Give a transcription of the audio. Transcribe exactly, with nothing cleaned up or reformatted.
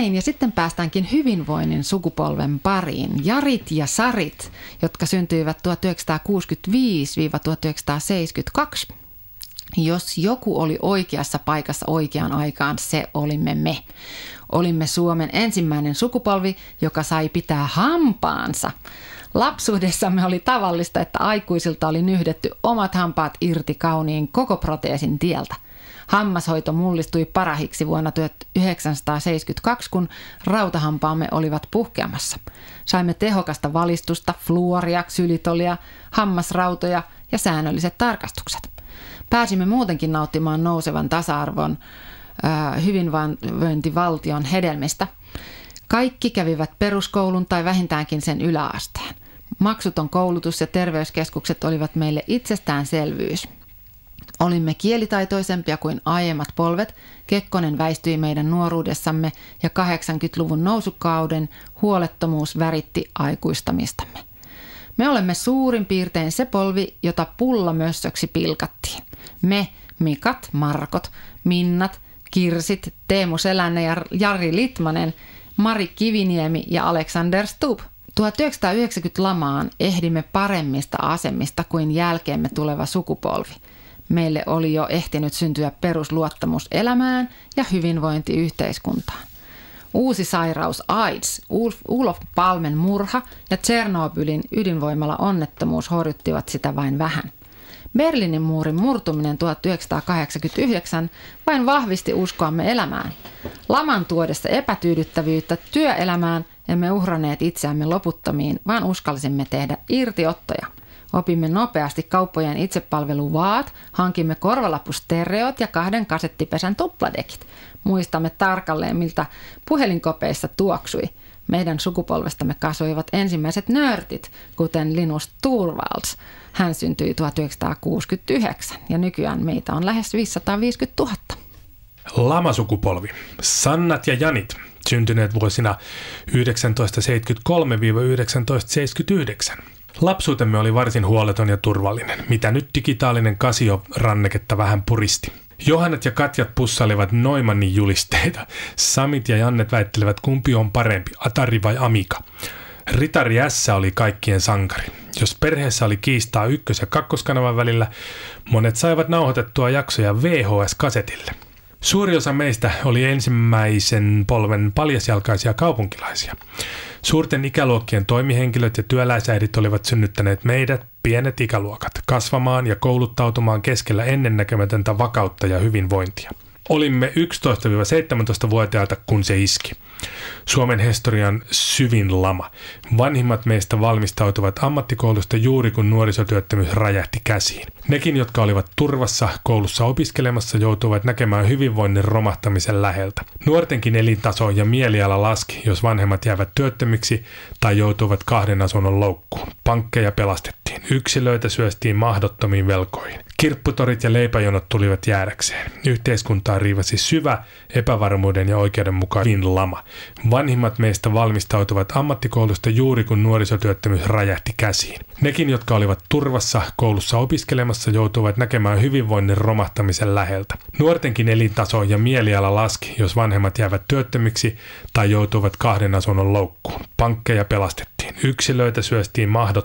näin, ja sitten päästäänkin hyvinvoinnin sukupolven pariin. Jarit ja Sarit, jotka syntyivät tuhatyhdeksänsataakuusikymmentäviisi tuhatyhdeksänsataaseitsemänkymmentäkaksi. Jos joku oli oikeassa paikassa oikeaan aikaan, se olimme me. Olimme Suomen ensimmäinen sukupolvi, joka sai pitää hampaansa. Lapsuudessamme oli tavallista, että aikuisilta oli nyhdetty omat hampaat irti kauniin koko proteesin tieltä. Hammashoito mullistui parahiksi vuonna tuhatyhdeksänsataaseitsemänkymmentäkaksi, kun rautahampaamme olivat puhkeamassa. Saimme tehokasta valistusta, fluoria, ksylitolia, hammasrautoja ja säännölliset tarkastukset. Pääsimme muutenkin nauttimaan nousevan tasa-arvon äh, hyvinvointivaltion hedelmistä. Kaikki kävivät peruskoulun tai vähintäänkin sen yläasteen. Maksuton koulutus ja terveyskeskukset olivat meille itsestäänselvyys. Olimme kielitaitoisempia kuin aiemmat polvet. Kekkonen väistyi meidän nuoruudessamme ja kahdeksankymmentäluvun nousukauden huolettomuus väritti aikuistamistamme. Me olemme suurin piirtein se polvi, jota pullamössöksi pilkattiin. Me, Mikat, Markot, Minnat, Kirsit, Teemu Selänne ja Jari Litmanen, Mari Kiviniemi ja Alexander Stubb. tuhatyhdeksänsataayhdeksänkymmentä lamaan ehdimme paremmista asemista kuin jälkeemme tuleva sukupolvi. Meille oli jo ehtinyt syntyä perusluottamus elämään ja hyvinvointiyhteiskuntaan. Uusi sairaus AIDS, Olof Palmen murha ja Tšernobylin ydinvoimala onnettomuus horjuttivat sitä vain vähän. Berliinin muurin murtuminen tuhatyhdeksänsataakahdeksankymmentäyhdeksän vain vahvisti uskoamme elämään. Laman tuodessa epätyydyttävyyttä työelämään emme uhranneet itseämme loputtomiin, vaan uskalsimme tehdä irtiottoja. Opimme nopeasti kauppojen itsepalveluvaat, hankimme korvalappustereot ja kahden kasettipesän tupladekit. Muistamme tarkalleen, miltä puhelinkopeissa tuoksui. Meidän sukupolvestamme kasvoivat ensimmäiset nörtit, kuten Linus Torvalds. Hän syntyi tuhatyhdeksänsataakuusikymmentäyhdeksän ja nykyään meitä on lähes viisisataaviisikymmentätuhatta. Lamasukupolvi. Sannat ja Janit, syntyneet vuosina tuhatyhdeksänsataaseitsemänkymmentäkolme tuhatyhdeksänsataaseitsemänkymmentäyhdeksän. Lapsuutemme oli varsin huoleton ja turvallinen, mitä nyt digitaalinen Casio-ranneketta vähän puristi. Johannat ja Katjat pussailivat Neumannin julisteita. Samit ja Jannet väittelevät, kumpi on parempi, Atari vai Amiga. Ritari S oli kaikkien sankari. Jos perheessä oli kiistaa ykkös- ja kakkoskanavan välillä, monet saivat nauhoitettua jaksoja V H S-kasetille. Suuri osa meistä oli ensimmäisen polven paljasjalkaisia kaupunkilaisia. Suurten ikäluokkien toimihenkilöt ja työläisäidit olivat synnyttäneet meidät, pienet ikäluokat, kasvamaan ja kouluttautumaan keskellä ennennäkemätöntä vakautta ja hyvinvointia. Olimme yksitoista-seitsemäntoista-vuotiaita, kun se iski. Suomen historian syvin lama. Vanhimmat meistä valmistautuvat ammattikoulusta juuri kun nuorisotyöttömyys räjähti käsiin. Nekin, jotka olivat turvassa koulussa opiskelemassa, joutuivat näkemään hyvinvoinnin romahtamisen läheltä. Nuortenkin elintaso ja mieliala laski, jos vanhemmat jäävät työttömiksi tai joutuivat kahden asunnon loukkuun. Pankkeja pelastettiin. Yksilöitä syöstiin mahdottomiin velkoihin. Kirpputorit ja leipäjonot tulivat jäädäkseen. Yhteiskuntaa riivasi syvä epävarmuuden ja oikeudenmukainen lama. Vanhimmat meistä valmistautuvat ammattikoulusta juuri kun nuorisotyöttömyys räjähti käsiin. Nekin, jotka olivat turvassa koulussa opiskelemassa, joutuivat näkemään hyvinvoinnin romahtamisen läheltä. Nuortenkin elintaso ja mieliala laski, jos vanhemmat jäävät työttömiksi tai joutuivat kahden asunnon loukkuun. Pankkeja pelastettiin. Yksilöitä syöstiin mahdottomiin